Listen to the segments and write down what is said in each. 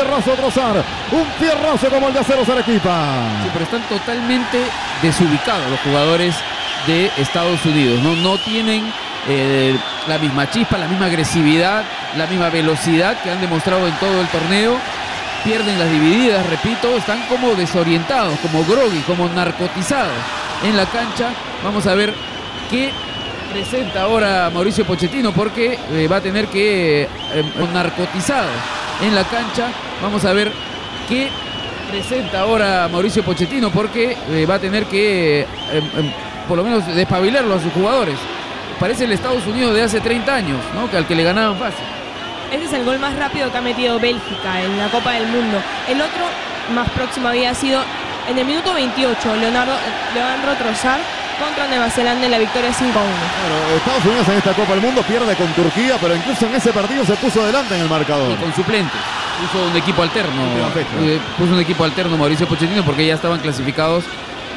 fierrazo Trossard, un fierrazo como el de Aceros Arequipa. Sí, pero están totalmente desubicados los jugadores de Estados Unidos. No tienen la misma chispa, la misma agresividad, la misma velocidad que han demostrado en todo el torneo. Pierden las divididas, repito, están como desorientados, como groggy, como narcotizados en la cancha. Vamos a ver qué presenta ahora Mauricio Pochettino, porque va a tener que narcotizado en la cancha. Vamos a ver qué presenta ahora Mauricio Pochettino, porque va a tener que por lo menos despabilarlo a sus jugadores. Parece el Estados Unidos de hace 30 años, ¿no? Que al que le ganaban fácil. Ese es el gol más rápido que ha metido Bélgica en la Copa del Mundo. El otro más próximo había sido en el minuto 28, Leandro Trossard contra Nueva Zelanda en la victoria 5-1. Bueno, Estados Unidos en esta Copa del Mundo pierde con Turquía, pero incluso en ese partido se puso adelante en el marcador. Y con suplentes. Puso un equipo alterno. Puso un equipo alterno Mauricio Pochettino, porque ya estaban clasificados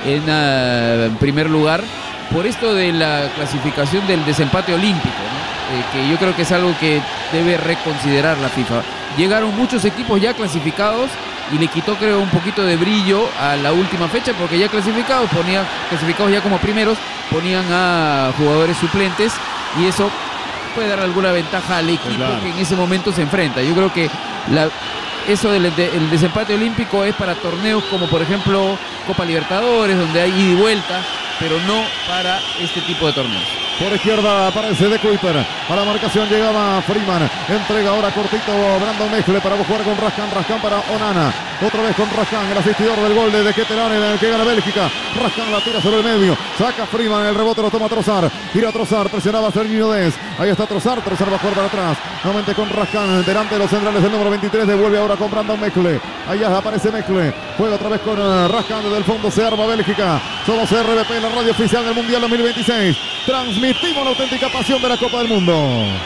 en primer lugar por esto de la clasificación del desempate olímpico, ¿no? Que yo creo que es algo que debe reconsiderar la FIFA. Llegaron muchos equipos ya clasificados y le quitó, creo, un poquito de brillo a la última fecha, porque ya clasificados ya como primeros, ponían a jugadores suplentes y eso puede dar alguna ventaja al equipo que en ese momento se enfrenta. Yo creo que eso del desempate olímpico es para torneos como, por ejemplo, Copa Libertadores, donde hay ida y vuelta, pero no para este tipo de torneos. Por izquierda aparece de Kuiper. A la marcación llegaba Freeman. Entrega ahora cortito Brandon Mejle para jugar con Raskan. Raskan para Onana. Otra vez con Raskan, el asistidor del gol de Ketelane, en el que gana Bélgica. Raskan la tira sobre el medio. Saca Freeman, el rebote lo toma Trossard. Gira Trossard, presionaba a Serginho Dez. Ahí está Trossard. Trossard va a jugar para atrás. Nuevamente con Raskan. Delante de los centrales, el número 23. Devuelve ahora con Brandon Mejle. Ahí aparece Mejle. Juega otra vez con Raskan. Desde el fondo se arma Bélgica. Somos RBP, la radio oficial del Mundial 2026. Transmitimos la auténtica pasión de la Copa del Mundo.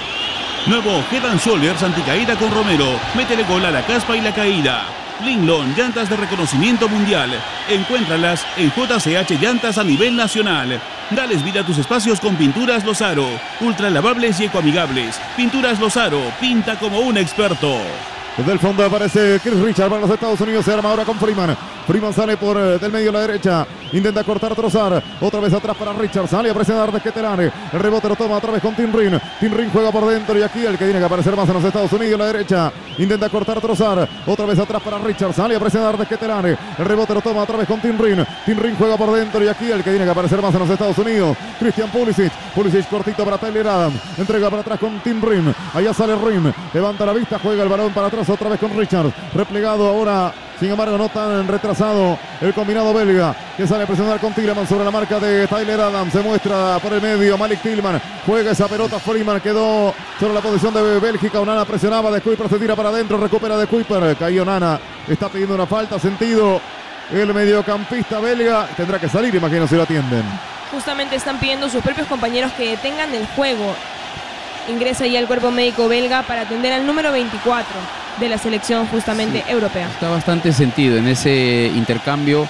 Nuevo Head & Shoulders anticaída con Romero. Métele gol a la caspa y la caída. Linglong, llantas de reconocimiento mundial. Encuéntralas en JCH Llantas a nivel nacional. Dales vida a tus espacios con Pinturas Lozaro. Ultra lavables y ecoamigables. Pinturas Lozaro, pinta como un experto. Desde el fondo aparece Chris Richard para los Estados Unidos. Se arma ahora con Freeman. Freeman sale por del medio a la derecha. Intenta cortar Trossard. Otra vez atrás para Richard. Sale a presionar de Ketelane. El rebote lo toma otra vez con Tim Ring. Tim Ring juega por dentro y aquí el que tiene que aparecer más en los Estados Unidos a la derecha. Intenta cortar Trossard. Otra vez atrás para Richard. Sale a presionar de Ketelane. El rebote lo toma otra vez con Tim Ring. Tim Ring juega por dentro y aquí el que tiene que aparecer más en los Estados Unidos. Christian Pulisic. Pulisic cortito para Tyler Adams. Entrega para atrás con Tim Ring. Allá sale Ring. Levanta la vista. Juega el balón para atrás otra vez con Richard. Replegado ahora. Sin embargo, no tan retrasado el combinado belga, que sale a presionar con Tielemans sobre la marca de Tyler Adams. Se muestra por el medio Malik Tillman. Juega esa pelota. Freeman quedó sobre la posición de Bélgica. Onana presionaba. De Kuiper se tira para adentro. Recupera de Kuiper. Cayó Onana. Está pidiendo una falta. Sentido el mediocampista belga. Tendrá que salir, imagino, si lo atienden. Justamente están pidiendo sus propios compañeros que detengan el juego. Ingresa ya el cuerpo médico belga para atender al número 24 de la selección justamente europea. Está bastante sentido en ese intercambio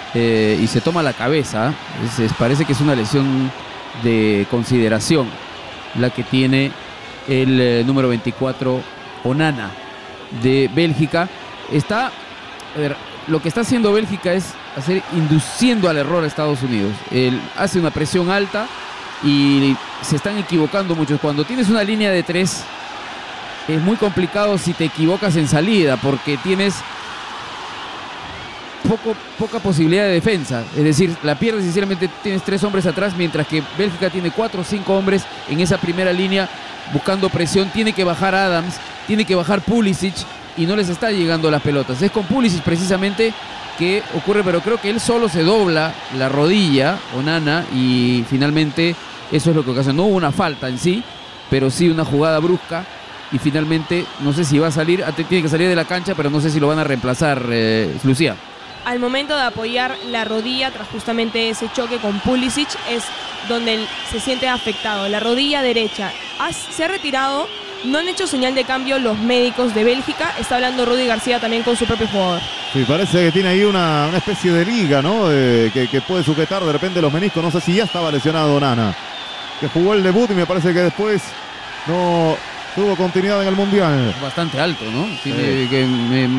y se toma la cabeza. Parece que es una lesión de consideración la que tiene el número 24 Onana de Bélgica. Lo que está haciendo Bélgica es induciendo al error a Estados Unidos. Él hace una presión alta y se están equivocando muchos. Cuando tienes una línea de 3 es muy complicado si te equivocas en salida, porque tienes poca posibilidad de defensa. Es decir, la pierdes y sinceramente tienes 3 hombres atrás, mientras que Bélgica tiene 4 o 5 hombres en esa primera línea buscando presión. Tiene que bajar Adams, tiene que bajar Pulisic y no les está llegando las pelotas. Es con Pulisic precisamente que ocurre, pero creo que él solo se dobla la rodilla, Onana, y finalmente eso es lo que ocasiona. No hubo una falta en sí, pero sí una jugada brusca y finalmente no sé si va a salir, tiene que salir de la cancha, pero no sé si lo van a reemplazar, Lucía. Al momento de apoyar la rodilla tras justamente ese choque con Pulisic es donde él se siente afectado. La rodilla derecha se ha retirado. No han hecho señal de cambio los médicos de Bélgica. Está hablando Rudy García también con su propio jugador. Sí, parece que tiene ahí una especie de liga, ¿no? Que puede sujetar de repente los meniscos. No sé si ya estaba lesionado Onana, que jugó el debut y me parece que después no tuvo continuidad en el Mundial. Bastante alto, ¿no? Tiene que